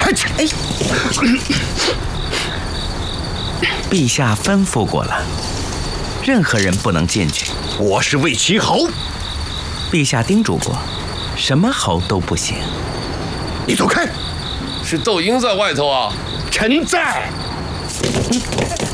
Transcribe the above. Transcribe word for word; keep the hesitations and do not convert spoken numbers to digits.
哎， 陛下吩咐过了，任何人不能进去。 我是魏齐侯。 陛下叮嘱过，什么侯都不行。 你走开。 是窦婴在外头啊。 臣在。 嗯